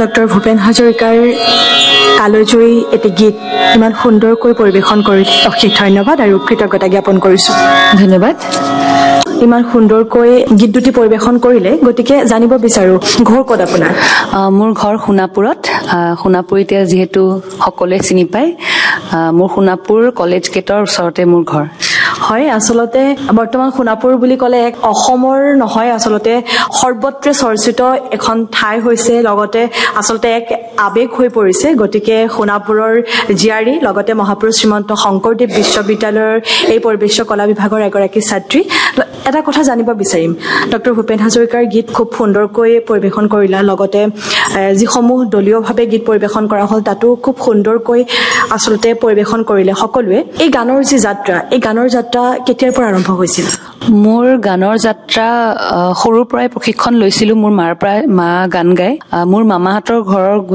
Doctor Bhupen হাজৰিকাৰ কালজয়ী এটি গীত ইমান সুন্দৰকৈ পৰিৱেশন কৰি অশেষ ধন্যবাদ আৰু কৃতজ্ঞতা জ্ঞাপন কৰিছোঁ। ধন্যবাদ। ইমান সুন্দৰকৈ গীত দুটি পৰিৱেশন কৰিলে, গতিকে জানিব বিচাৰোঁ ঘৰ ক'ত আপোনাৰ? মোৰ ঘৰ সোণাপুৰত। সোণাপুৰ এতিয়া যিহেতু সকলোৱে চিনি পায়, মোৰ সোণাপুৰ কলেজ গেটৰ ওচৰতে মোৰ ঘৰ। হয়, আচলতে বৰ্তমান সোণাপুৰ বুলি ক'লে এক অসমৰ নহয়, আচলতে সৰ্বত্ৰে চৰ্চিত এখন ঠাই হৈছে, লগতে আচলতে এক আৱেগ হৈ পৰিছে। গতিকে সোণাপুৰৰ জীয়াৰী, লগতে মহাপুৰুষ শ্ৰীমন্ত শংকৰদেৱ বিশ্ববিদ্যালয়ৰ এই পৰিৱেশ কলা বিভাগৰ এগৰাকী ছাত্ৰী। এটা কথা জানিব বিচাৰিম, ডক্টৰ ভূপেন হাজৰিকাৰ গীত খুব সুন্দৰকৈ পৰিৱেশন কৰিলা, লগতে যিসমূহ দলীয়ভাৱে গীত পৰিৱেশন কৰা হ'ল তাতো খুব সুন্দৰকৈ আচলতে পৰিৱেশন কৰিলে সকলোৱে। এই গানৰ যি যাত্ৰা, এই গানৰ যাত্ৰা কেতিয়াৰ পৰা আৰম্ভ হৈছিল? মোৰ গানৰ যাত্ৰা সৰুৰ পৰাই প্ৰশিক্ষণ লৈছিলো মোৰ মাৰ পৰাই। মা গান গায়। মোৰ মামাহঁতৰ ঘৰৰ